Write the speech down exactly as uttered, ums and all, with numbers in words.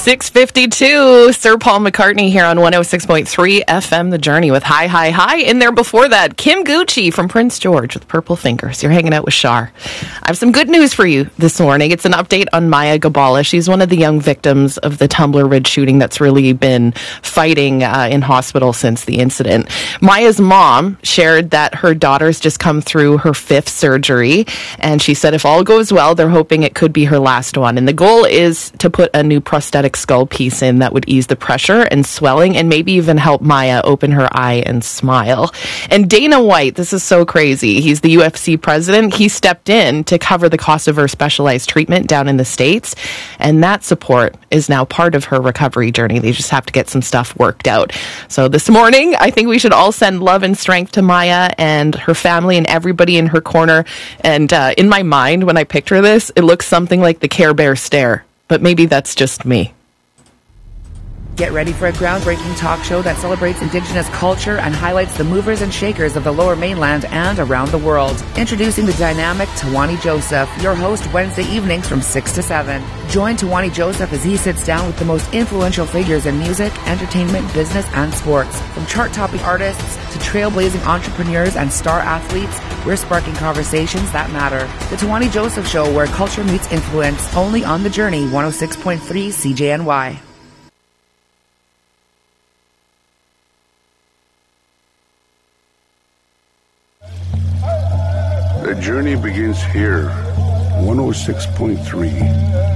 six fifty-two, Sir Paul McCartney here on one oh six point three F M, The Journey with Hi, Hi, Hi. In there before that, Kim Gucci from Prince George with Purple Fingers. You're hanging out with Shar. I have some good news for you this morning. It's an update on Maya Gabala. She's one of the young victims of the Tumbler Ridge shooting that's really been fighting uh, in hospital since the incident. Maya's mom shared that her daughter's just come through her fifth surgery, and she said if all goes well, they're hoping it could be her last one. And the goal is to put a new prosthetic skull piece in that would ease the pressure and swelling and maybe even help Maya open her eye and smile. And Dana White, this is so crazy. He's the U F C president. He stepped in to cover the cost of her specialized treatment down in the States. And that support is now part of her recovery journey. They just have to get some stuff worked out. So this morning, I think we should all send love and strength to Maya and her family and everybody in her corner. And uh, in my mind, when I picture this, it looks something like the Care Bear stare. But maybe that's just me. Get ready for a groundbreaking talk show that celebrates Indigenous culture and highlights the movers and shakers of the Lower Mainland and around the world. Introducing the dynamic Tawani Joseph, your host Wednesday evenings from six to seven. Join Tawani Joseph as he sits down with the most influential figures in music, entertainment, business, and sports. From chart-topping artists to trailblazing entrepreneurs and star athletes, we're sparking conversations that matter. The Tawani Joseph Show, where culture meets influence, only on The Journey, one oh six point three C J N Y. The journey begins here, one oh six point three.